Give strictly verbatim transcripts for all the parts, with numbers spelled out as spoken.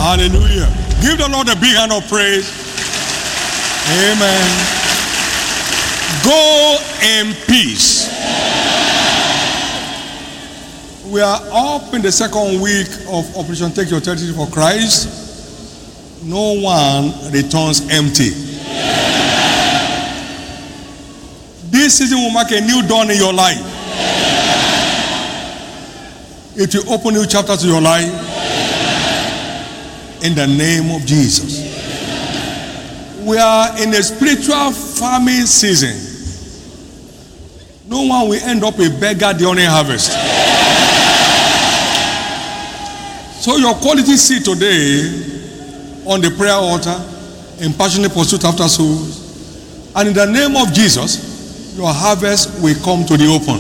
Hallelujah. Give the Lord a big hand of praise. Amen. Go in peace. We are up in the second week of Operation Take Your Territory for Christ. No one returns empty. This season will mark a new dawn in your life. It will open new chapters to your life. In the name of Jesus. We are in a spiritual farming season. No one will end up a beggar during harvest. So your quality seed today on the prayer altar in passionate pursuit after souls, and in the name of Jesus, your harvest will come to the open.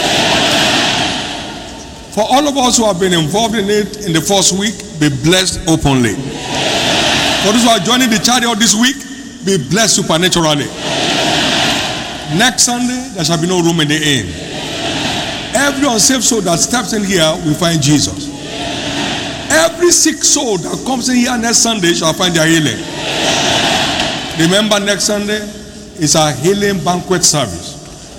For all of us who have been involved in it in the first week, be blessed openly. For those who are joining the chariot this week, be blessed supernaturally. Next Sunday, there shall be no room in the inn. Every unsaved soul that steps in here will find Jesus. Every sick soul that comes in here next Sunday shall find their healing. Remember, next Sunday is our healing banquet service.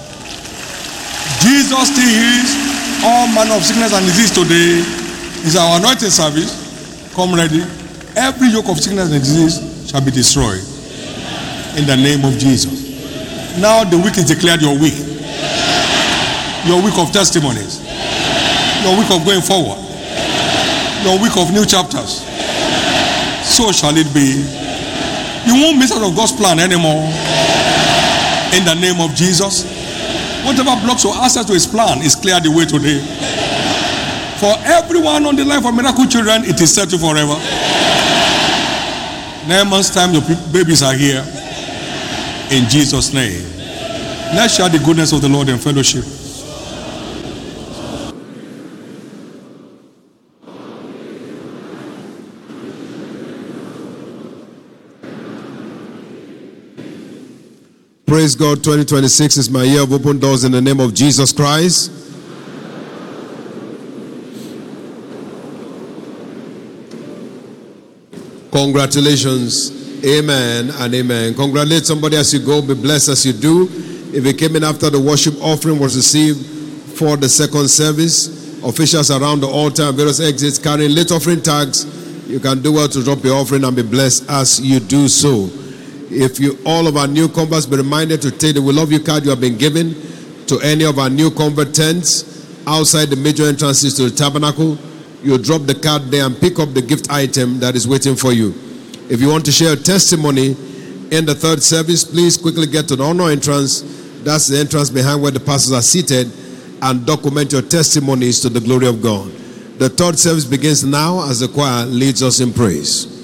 Jesus still heals all manner of sickness and disease today. Is our anointing service. Come ready. Every yoke of sickness and disease shall be destroyed. In the name of Jesus. Now the week is declared your week. Your week of testimonies. Your week of going forward. Your week of new chapters. So shall it be. You won't miss out of God's plan anymore. In the name of Jesus. Whatever blocks your access to his plan is cleared the way today. For everyone on the line for miracle children, it is settled forever. Nine months time, your babies are here. In Jesus' name. Let's share the goodness of the Lord in fellowship. Praise God. twenty twenty-six is my year of open doors in the name of Jesus Christ. Congratulations. Amen and amen. Congratulate somebody as you go. Be blessed as you do. If you came in after the worship offering was received for the second service, officials around the altar and various exits carrying late offering tags, you can do well to drop your offering and be blessed as you do so. If you, all of our newcomers, be reminded to take the We Love You card you have been given to any of our new convert tents outside the major entrances to the tabernacle. You drop the card there and pick up the gift item that is waiting for you. If you want to share a testimony in the third service, please quickly get to the honor entrance. That's the entrance behind where the pastors are seated, and document your testimonies to the glory of God. The third service begins now as the choir leads us in praise.